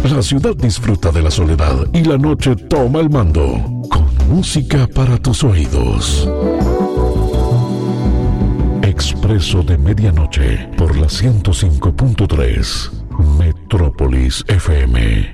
La ciudad disfruta de la soledad y la noche toma el mando con música para tus oídos. Expreso de Medianoche por la 105.3 Metrópolis FM.